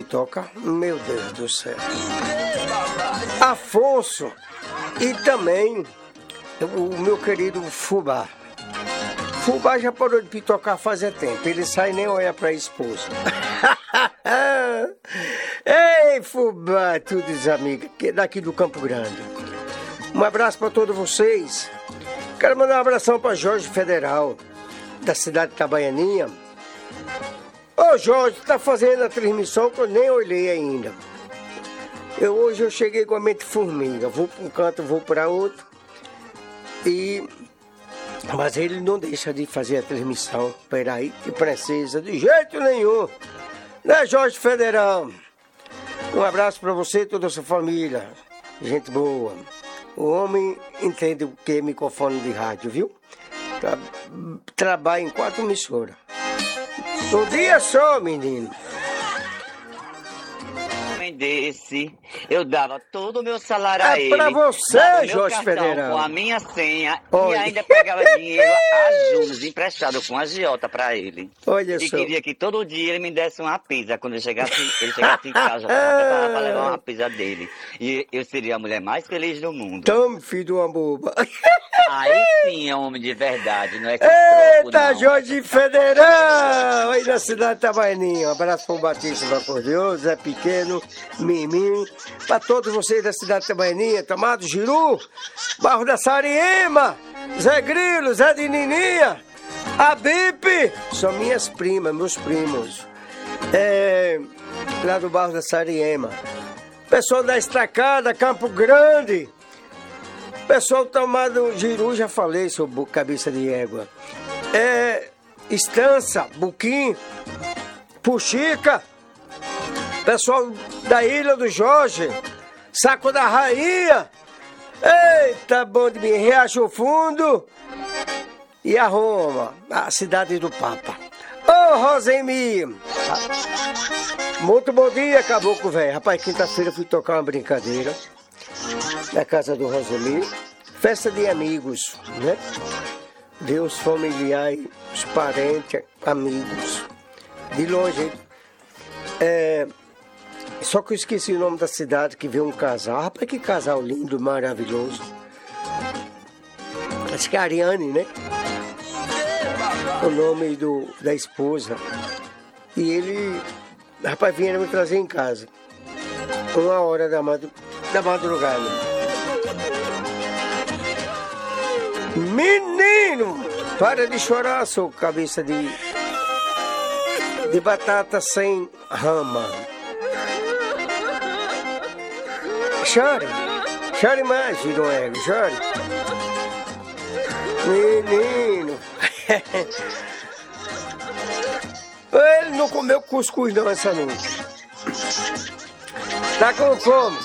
Pitoca, meu Deus do céu. Afonso e também o meu querido Fubá. Fubá já parou de pitocar fazia tempo, ele sai nem olha pra esposa. Ei, Fubá, tudo amiga, daqui do Campo Grande. Um abraço para todos vocês. Quero mandar um abração para Jorge Federal, da cidade de Itabaianinha. Ô Jorge, tá fazendo a transmissão que eu nem olhei ainda. Hoje eu cheguei com a mente formiga, vou para um canto, vou para outro. Mas ele não deixa de fazer a transmissão. Peraí, que precisa, de jeito nenhum. Né, Jorge Federal? Um abraço para você e toda a sua família. Gente boa. O homem entende o que é microfone de rádio, viu? Trabalha em 4 emissoras. Um dia só, menino. Desse, eu dava todo o meu salário a ele. É pra você, Jorge Federal. Com a minha senha. Olha. E ainda pegava dinheiro a juros emprestado com a agiota pra ele. Olha e só. Queria que todo dia ele me desse uma pizza. Quando ele chegasse em casa, eu preparava pra levar uma pizza dele. E eu seria a mulher mais feliz do mundo. Tome, filho de uma boba. Aí sim é homem de verdade, não é que eita, não. Jorge Federal! Aí na cidade de Itabaianinha. Um abraço para o Batista Vapordioso, Zé Pequeno, Mimim, para todos vocês da cidade de Itabaianinha, Tomado Giru, Barro da Sariema, Zé Grilo, Zé de Nininha, a Bipe, são minhas primas, meus primos, lá do Barro da Sariema. Pessoal da Estacada, Campo Grande, pessoal do Tomado Giru, já falei sobre cabeça de égua. Estança, Buquim, Puxica, pessoal da Ilha do Jorge, Saco da Rainha, eita, bom de mim, Riacho Fundo e a Roma, a cidade do Papa. Ô, Rosemir, muito bom dia, caboclo velho. Rapaz, quinta-feira fui tocar uma brincadeira na casa do Rosemir, festa de amigos, né? Deus, familiares, os parentes, amigos, de longe. Só que eu esqueci o nome da cidade, que veio um casal. Rapaz, que casal lindo, maravilhoso. Acho que é Ariane, né? O nome da esposa. E ele, rapaz, vieram me trazer em casa. 1h da madrugada. Menino, para de chorar, sua cabeça de batata sem rama. Chore mais, Giro Ego, chore. Menino. Ele não comeu cuscuz não essa noite. Tá com fome?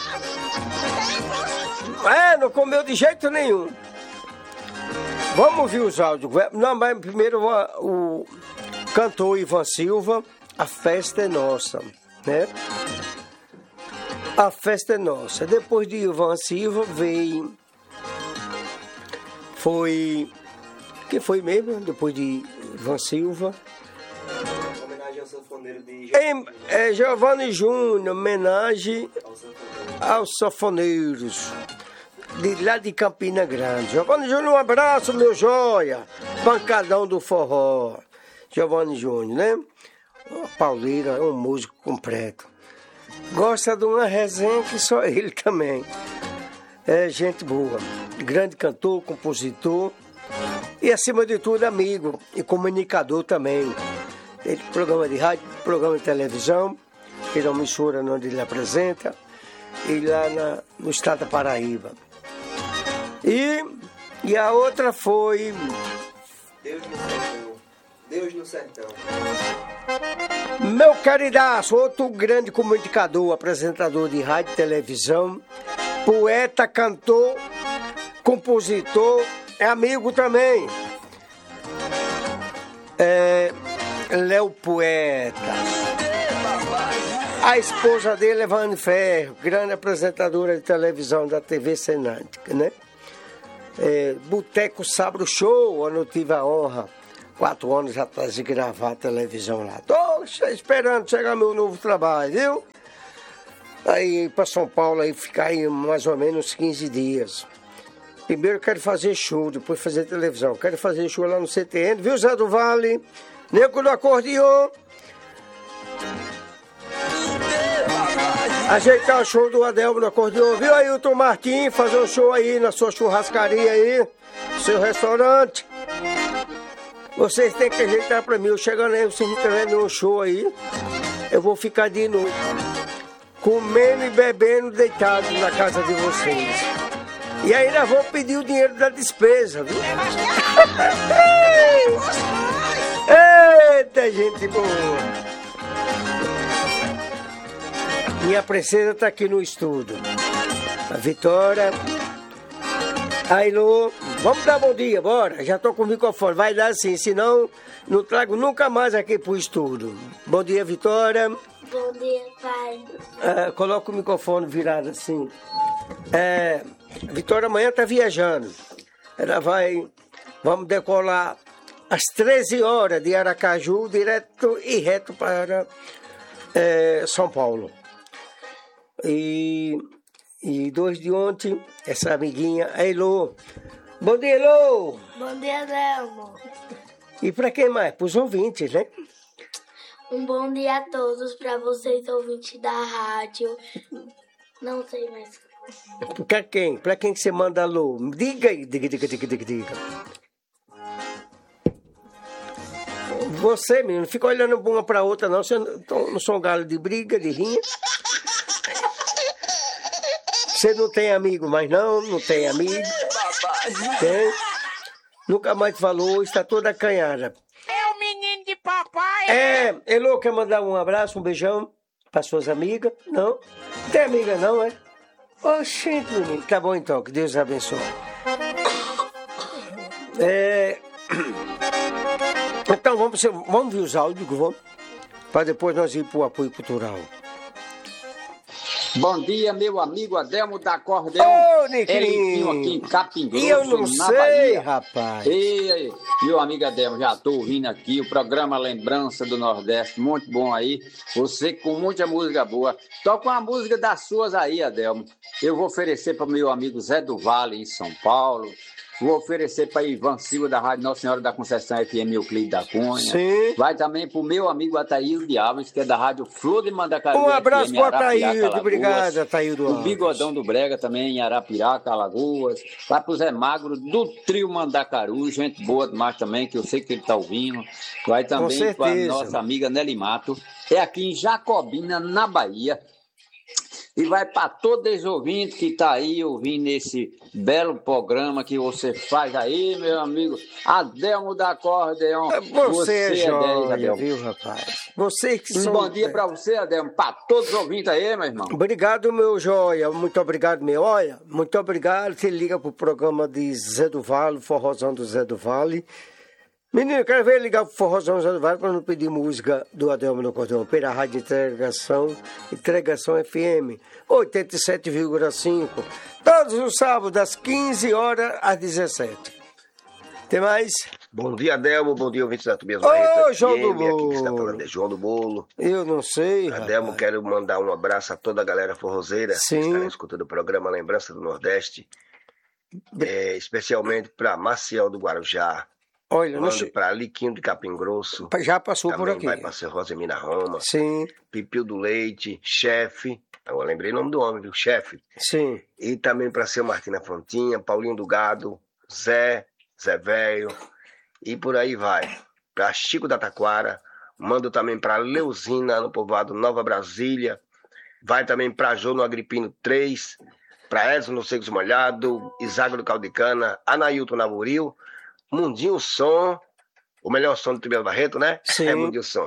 Não comeu de jeito nenhum. Vamos ouvir os áudios. Não, mas primeiro o cantor Ivan Silva, A Festa é Nossa, né? A Festa é Nossa. Depois de Ivan Silva veio... Quem foi mesmo? Depois de Ivan Silva... Homenagem ao sanfoneiro de Giovanni Júnior, homenagem aos sanfoneiros de lá de Campina Grande. Giovanni Júnior, um abraço, meu joia. Pancadão do forró. Giovanni Júnior, né? Pauleira é um músico completo. Gosta de uma resenha que só ele também. É gente boa. Grande cantor, compositor e, acima de tudo, amigo e comunicador também. Ele programa de rádio, programa de televisão, ele é uma emissora onde ele apresenta, e lá no estado da Paraíba. E a outra foi... Deus no Sertão. Meu caridaço, outro grande comunicador, apresentador de rádio e televisão, poeta, cantor, compositor, é amigo também. Léo Poeta. A esposa dele é Vane Ferro, grande apresentadora de televisão da TV Senântica, né? Boteco Sabro Show, onde eu tive a honra, 4 anos atrás, de gravar a televisão lá. Tô esperando chegar meu novo trabalho, viu? aí para São Paulo, aí ficar aí mais ou menos 15 dias. Primeiro eu quero fazer show, depois fazer televisão. Quero fazer show lá no CTN, viu, Zé do Vale? Nego do acordeon. Ajeitar o show do Adelmo no acordeon, viu, Ailton Martins? Fazer um show aí na sua churrascaria aí, seu restaurante. Vocês têm que ajeitar pra mim. Eu chegando aí, vocês me tiverem um show aí, eu vou ficar de noite, comendo e bebendo deitado na casa de vocês. E ainda vou pedir o dinheiro da despesa, viu? Eita, gente boa! Minha princesa tá aqui no estúdio. A Vitória. Ailô, vamos dar bom dia, bora. Já tô com o microfone, vai dar sim, senão não trago nunca mais aqui pro estúdio. Bom dia, Vitória. Bom dia, pai. Coloca o microfone virado assim. Vitória amanhã tá viajando. Ela vai, vamos decolar às 13 horas de Aracaju, direto e reto para São Paulo. E 2 de ontem, essa amiguinha, a Elô. Bom dia, Elô! Bom dia, Delmo. E para quem mais? Para os ouvintes, né? Um bom dia a todos, para vocês ouvintes da rádio. Não sei mais. Para quem? Para quem que você manda alô? Diga aí, diga. Você, menino, não fica olhando uma para outra, não. Você não sou um galo de briga, de rinha. Você não tem amigo mais não tem amigo. Tem? Nunca mais falou, está toda acanhada. É o menino de papai. Elô, quer mandar um abraço, um beijão para suas amigas? Não? Não tem amiga não, é? Oxente, menino. Tá bom então, que Deus abençoe. Então vamos ver os áudios, vamos? Para depois nós ir para o apoio cultural. Bom dia, meu amigo Adelmo da Acordeon. Ô, Niquinho! Ele aqui em Capim Grosso, E eu não na sei, Bahia. rapaz. E aí, meu amigo Adelmo, já estou ouvindo aqui o programa Lembrança do Nordeste, muito bom aí. Você com muita música boa. Toca uma música das suas aí, Adelmo. Eu vou oferecer para o meu amigo Zé do Vale, em São Paulo. Vou oferecer para Ivan Silva, da Rádio Nossa Senhora da Conceição FM Euclides da Cunha. Sim. Vai também para o meu amigo Ataíldo Alves, que é da Rádio Flor de Mandacaru. Um abraço FM, para o Arapiraca, Ataíldo. Alagoas. Obrigado, Ataíldo O Alves. Bigodão do Brega também, em Arapiraca, Alagoas. Vai pro Zé Magro, do Trio Mandacaru, gente boa demais também, que eu sei que ele tá ouvindo. Vai também para nossa amiga Nelly Mato. É aqui em Jacobina, na Bahia. E vai para todos os ouvintes que tá aí ouvindo esse belo programa que você faz aí, meu amigo Adelmo da Acordeon. Você é joia, 10, viu, rapaz? Você que Um bom dia para você, Adelmo, para todos os ouvintes aí, meu irmão. Obrigado, meu joia. Muito obrigado, meu. Olha, muito obrigado. Você liga pro programa de Zé do Vale, Forrozão do Zé do Vale. Menino, eu quero ver ligar pro Forrozão do Zé do Vale para não pedir música do Adelmo no Acordeon, pela Rádio Entregação FM 87,5. Todos os sábados, das 15 horas às 17. Tem mais? Bom dia, Adelmo. Bom dia, ouvintes da Tubias Ô, Barreto. João do Aqui que Bolo. está falando é João do Bolo. Eu não sei, Adelmo, rapaz. quero mandar um abraço a toda a galera forrozeira Sim. que está escutando o programa Lembrança do Nordeste. Especialmente para Maciel do Guarujá. Olha, não Mando sei. para Liquinho de Capim Grosso. Já passou por Também aqui. vai para Ser Rosemina Roma. Sim, Pipil do Leite, Chefe. Eu lembrei o nome do homem, viu? Chefe. sim. E também para Seu Martina Fontinha, Paulinho do Gado, Zé Velho. E por aí vai. Para Chico da Taquara. Mando também para Leuzina, no povoado Nova Brasília. Vai também para Jô no Agripino 3. Para Edson no Secos Molhado. Isago do Caldicana. Anailton Navoril. Mundinho Som. O melhor som do Tubias Barreto, né? Sim. É Mundinho Som.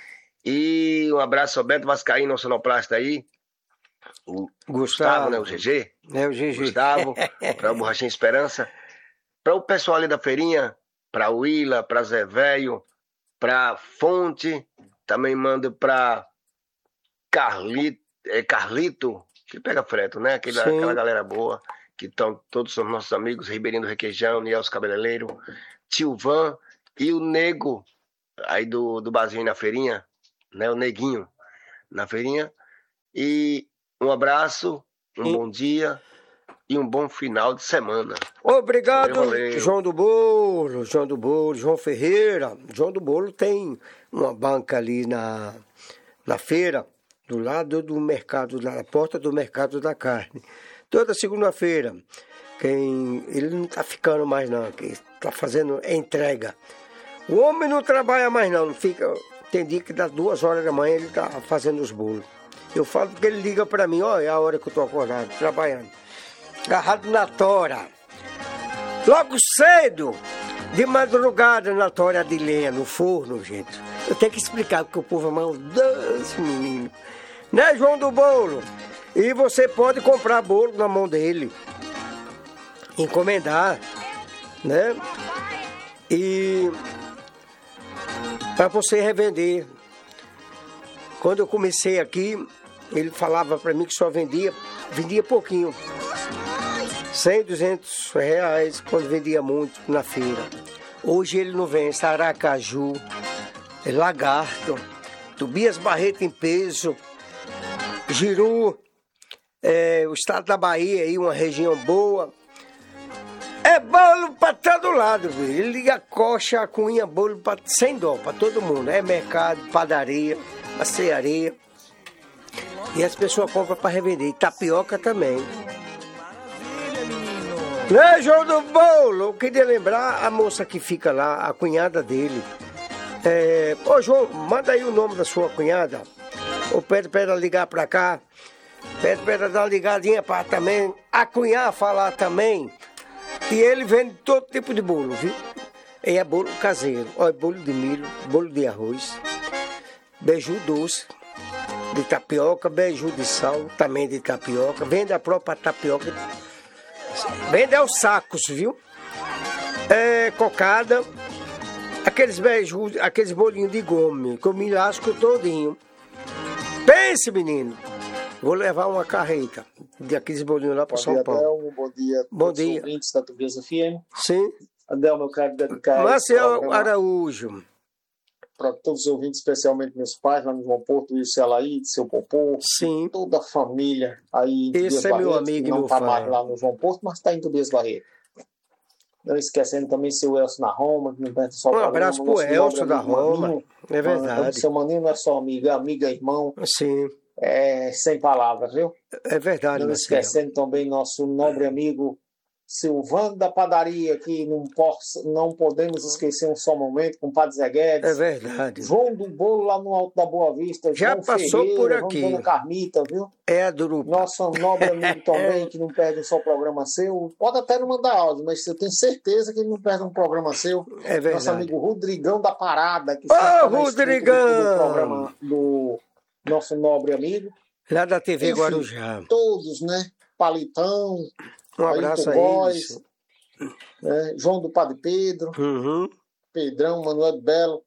E um abraço ao Beto Vascaíno, o sonoplasta aí. O Gustavo, né? O GG. É o GG. Gustavo, para o Borrachinha Esperança, para o pessoal ali da feirinha, para o Willa, para Zé Velho, para Fonte, também mando para Carlito, que pega freto, né? Aquela galera boa, que estão todos os nossos amigos, Ribeirinho do Requeijão, Nielso Cabeleireiro, Tio Van e o Nego, aí do barzinho na feirinha, né? O Neguinho, na feirinha. E Um abraço, um bom dia e um bom final de semana. Obrigado, Valeu. João do Bolo, João Ferreira. João do Bolo tem uma banca ali na feira, do lado do mercado, na porta do mercado da carne. Toda segunda-feira. Ele não está ficando mais não, que está fazendo entrega. O homem não trabalha mais não, tem dia que dá 2 horas da manhã ele está fazendo os bolos. Eu falo que ele liga para mim, olha, é a hora que eu estou acordado, trabalhando. Agarrado na tora. Logo cedo, de madrugada na tora de lenha, no forno, gente. Eu tenho que explicar porque o povo é maldoso, menino. Né, João do Bolo? E você pode comprar bolo na mão dele. Encomendar, né? E para você revender. Quando eu comecei aqui, ele falava para mim que só vendia pouquinho. 100, 200 reais quando vendia muito na feira. Hoje ele não vende Aracaju, Lagarto, Tobias Barreto em peso, Giru, o estado da Bahia, aí, uma região boa. É bolo para todo lado, viu? Ele liga a coxa, a cunha, bolo sem dó, para todo mundo. É mercado, padaria, mercearia. E as pessoas compram para revender. E tapioca também. Né, João do Bolo? Eu queria lembrar a moça que fica lá, a cunhada dele. Ô, João, manda aí o nome da sua cunhada. Ou pede para ela ligar para cá. Pede para ela dar uma ligadinha para também. A cunhada falar também. E ele vende todo tipo de bolo, viu? E é bolo caseiro. Olha, bolo de milho, bolo de arroz, beiju doce, de tapioca, beiju de sal, também de tapioca. Vende a própria tapioca. Vende aos sacos, viu? Cocada, aqueles beijos, aqueles bolinhos de gome, que eu me lasco todinho. Pense, menino. Vou levar uma carreta de aqueles bolinhos lá para São Paulo. Adelmo, bom dia. Bom dia. Ouvintes da Tubias FM. Sim. Adelmo, eu quero dedicar Marcelo Araújo. Para todos os ouvintes, especialmente meus pais, lá no João Porto, o seu Alaíde, seu Popô. Sim. Toda a família aí em Tobias Esse é Barreto, meu amigo e não meu está fã. mais lá no João Porto, mas está em Tobias Barreto. Não esquecendo também seu Elcio na Roma, que não perde só o programa. Um abraço pro Elcio da Roma. Maninho. É verdade. Seu Maninho não é só amiga, irmão. Sim. Sem palavras, viu? É verdade, Não Marcelo. esquecendo também nosso nobre amigo Silvano da Padaria, que não podemos esquecer um só momento, com o Padre Zé Guedes. É verdade. João do Bolo lá no Alto da Boa Vista. Já João passou Ferreira, por aqui. Dona Carmita, viu? É a Durupa. Nosso nobre amigo também, que não perde um só programa seu. Pode até não mandar áudio, mas eu tenho certeza que ele não perde um programa seu. É verdade. Nosso amigo Rodrigão da Parada. Que Ô, Rodrigão! Do programa do nosso nobre amigo. Lá da TV Enfim, Guarujá. Todos, né? Palitão. Um abraço a Góes, eles. né? João do Padre Pedro. Uhum. Pedrão, Manuel Belo.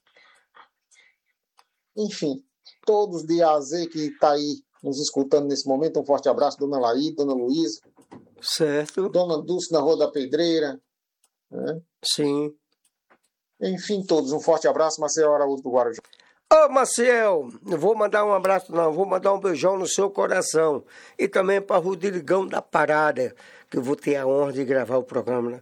Enfim, todos de A a Z que está aí nos escutando nesse momento. Um forte abraço, Dona Laí, Dona Luísa. Certo. Dona Dulce na Rua da Pedreira. Né? Sim. Enfim, todos. Um forte abraço, Marcelo Araújo do Guarujá. Ô, Maciel, não vou mandar um abraço não, vou mandar um beijão no seu coração. E também para Rodrigão da Parada, que eu vou ter a honra de gravar o programa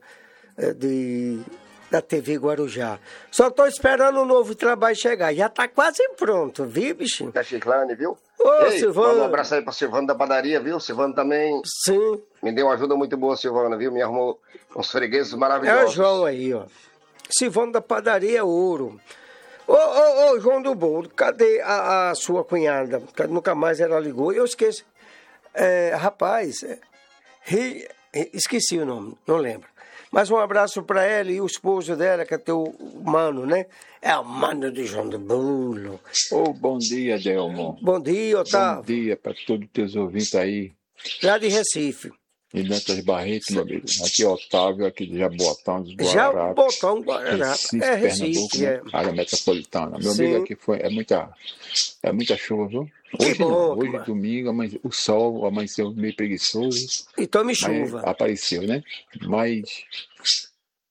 da TV Guarujá. Só estou esperando o novo trabalho chegar, já está quase pronto, viu, bichinho? Da Chiclane, viu? Ô, Ei, Silvano. manda um abraço aí para Silvano da Padaria, viu? Silvano também Sim. me deu uma ajuda muito boa, Silvano, viu? Me arrumou uns fregueses É o maravilhosos. João aí, ó. Silvano da Padaria é ouro. Ô, João do Bolo, cadê a sua cunhada? Nunca mais ela ligou. Eu esqueci. Rapaz, esqueci o nome, não lembro. Mas um abraço para ela e o esposo dela, que é teu mano, né? É o mano de João do Bolo. Bom dia, Delmo. Bom dia, Otávio. Bom dia para todos os teus ouvintes aí. Lá de Recife. E Dantas Barreto, meu amigo. Aqui é Otávio, aqui de Jabotão dos Guararapes. Jabotão, Guararapes. Recife, Recife, Pernambuco, né? Área metropolitana. Meu Sim. amigo, aqui é muita chuva, viu? Hoje bom, não, hoje domingo, mas o sol amanheceu meio preguiçoso. E tome Mas chuva. apareceu, né? Mas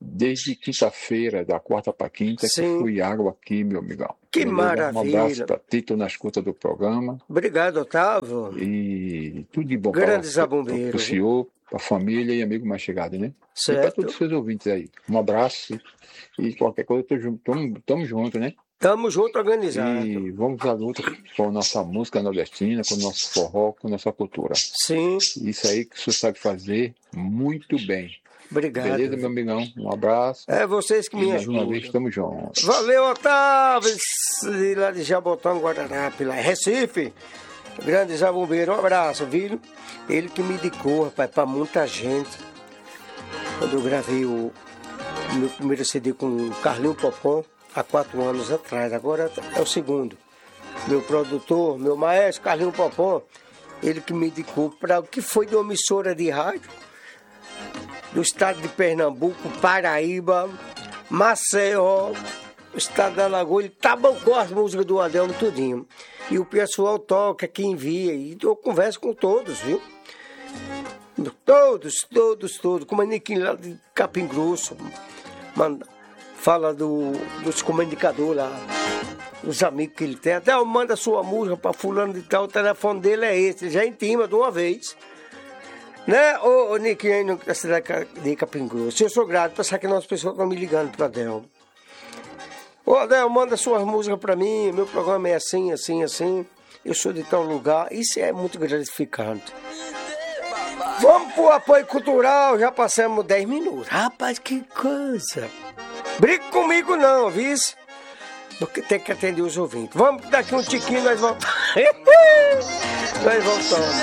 desde quinta-feira, da quarta para quinta, que fui água aqui, meu amigão. Que maravilha. Um abraço para ti, estou na escuta do programa. Obrigado, Otávio. E tudo de bom para o senhor, para a família e amigo mais chegado, né? Certo. E para todos os seus ouvintes aí. Um abraço e qualquer coisa, estamos juntos, né? Estamos juntos, organizados. E vamos à luta com a nossa música nordestina, com o nosso forró, com a nossa cultura. Sim. Isso aí que o senhor sabe fazer muito bem. Obrigado. Beleza, meu amigão? Um abraço. É vocês que me ajudam. Mais uma vez, estamos juntos. Valeu, Otávio, lá de Jabotão, Guararapes, lá em Recife. Grande Zabumbeiro, um abraço, viu? Ele que me indicou, rapaz, para muita gente. Quando eu gravei o meu primeiro CD com o Carlinho Popó, há 4 anos atrás, agora é o segundo. Meu produtor, meu maestro, Carlinho Popó, ele que me indicou para o que foi de uma emissora de rádio do estado de Pernambuco, Paraíba, Maceió, o estado da Alagoas. Ele tabancou as músicas do Adelmo tudinho. E o pessoal toca, que envia, e eu converso com todos, viu? Todos. Como a Niquinho lá de Capim Grosso, fala dos comunicadores lá, os amigos que ele tem. Até manda sua música para fulano de tal, o telefone dele é esse, ele já intima de uma vez. Né, ô Niquinho, da cidade de Capim Grosso. Eu sou grato, pensar que as pessoas estão me ligando para Adelmo. Ô Adelmo, manda suas músicas para mim, meu programa é assim. Eu sou de tal lugar, isso é muito gratificante. Vamos pro apoio cultural, já passamos 10 minutos. Rapaz, que coisa. Briga comigo não, viu? Porque tem que atender os ouvintes. Vamos, daqui um tiquinho nós voltamos. Nós voltamos.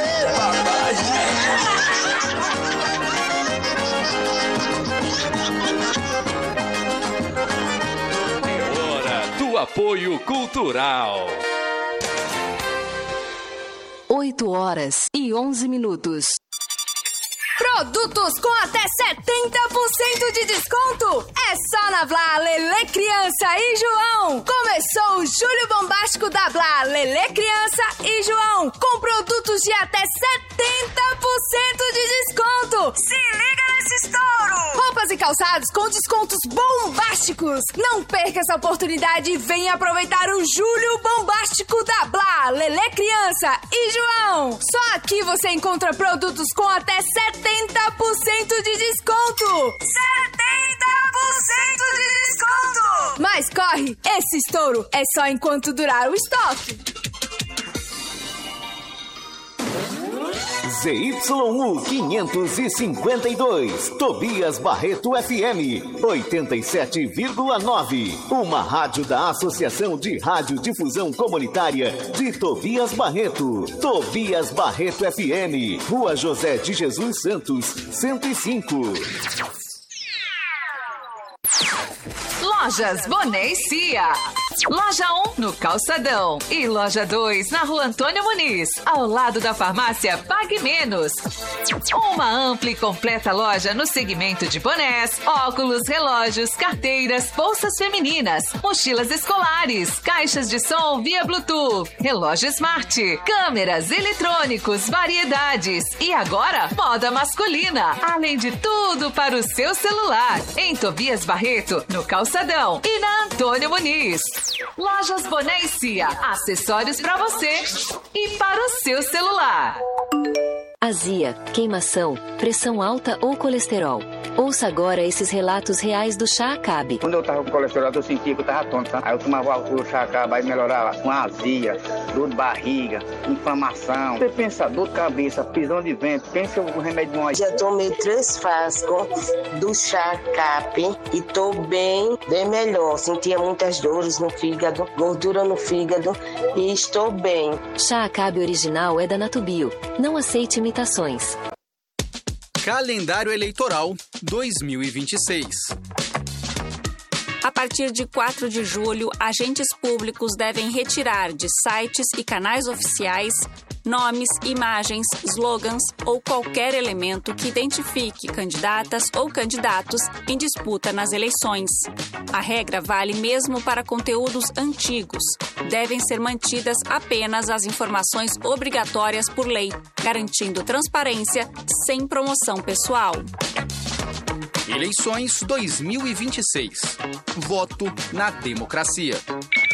Apoio Cultural. 8h11. Produtos com até 70% de desconto. É só na Blá, Lelê Criança e João. Começou o Julho Bombástico da Blá, Lelê Criança e João. Com produtos de até 70% de desconto. Se liga nesse estouro. Roupas e calçados com descontos bombásticos. Não perca essa oportunidade e venha aproveitar o Julho Bombástico da Blá, Lelê Criança e João. Só aqui você encontra produtos com até 70% de desconto! 70% de desconto! Mas corre, esse estouro é só enquanto durar o estoque. ZYU 552, Tobias Barreto FM 87,9. Uma rádio da Associação de Radiodifusão Comunitária de Tobias Barreto. Tobias Barreto FM, Rua José de Jesus Santos, 105. Lojas Boné e Cia. Loja 1 no Calçadão e Loja 2 na Rua Antônio Muniz, ao lado da farmácia Pague Menos. Uma ampla e completa loja no segmento de bonés, óculos, relógios, carteiras, bolsas femininas, mochilas escolares, caixas de som via Bluetooth, relógio smart, câmeras, eletrônicos, variedades e agora moda masculina, além de tudo para o seu celular. Em Tobias Barreto, no Calçadão e na Antônio Muniz. Lojas Boné e Cia, acessórios para você e para o seu celular. Azia, queimação, pressão alta ou colesterol. Ouça agora esses relatos reais do Chá Acabe. Quando eu tava com colesterol, eu sentia que eu tava tonto, tá? Aí eu tomava o Chá Acabe, aí melhorava com azia, dor de barriga, inflamação. Você pensa, dor de cabeça, prisão de vento, pensa o remédio bom aí. Já tomei 3 frascos do Chá Acabe e tô bem melhor. Sentia muitas dores no fígado, gordura no fígado e estou bem. Chá Acabe original é da Natubio. Não aceite imitações. Calendário Eleitoral 2026. A partir de 4 de julho, agentes públicos devem retirar de sites e canais oficiais nomes, imagens, slogans ou qualquer elemento que identifique candidatas ou candidatos em disputa nas eleições. A regra vale mesmo para conteúdos antigos. Devem ser mantidas apenas as informações obrigatórias por lei, garantindo transparência sem promoção pessoal. Eleições 2026. Voto na democracia.